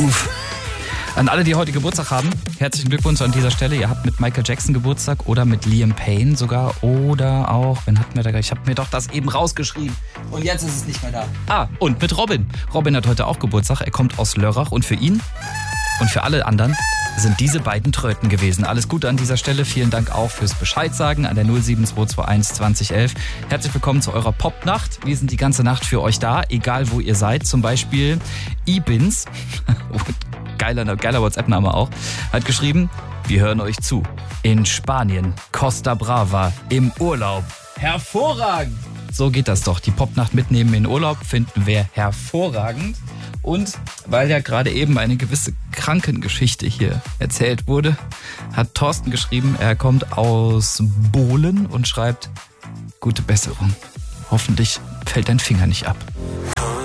Uff. An alle, die heute Geburtstag haben, herzlichen Glückwunsch an dieser Stelle. Ihr habt mit Michael Jackson Geburtstag oder mit Liam Payne sogar. Oder auch, wen hatten wir da? Ich habe mir doch das eben rausgeschrieben. Und jetzt ist es nicht mehr da. Und mit Robin. Robin hat heute auch Geburtstag. Er kommt aus Lörrach. Und für ihn und für alle anderen sind diese beiden Tröten gewesen. Alles Gute an dieser Stelle. Vielen Dank auch fürs Bescheidsagen an der 07221 2011. Herzlich willkommen zu eurer Popnacht. Wir sind die ganze Nacht für euch da, egal wo ihr seid. Zum Beispiel Ibins. Geiler WhatsApp-Name auch, hat geschrieben, wir hören euch zu. In Spanien, Costa Brava, im Urlaub. Hervorragend! So geht das doch. Die Popnacht mitnehmen in Urlaub finden wir hervorragend. Und weil ja gerade eben eine gewisse Krankengeschichte hier erzählt wurde, hat Thorsten geschrieben, er kommt aus Bohlen und schreibt, gute Besserung. Hoffentlich fällt dein Finger nicht ab.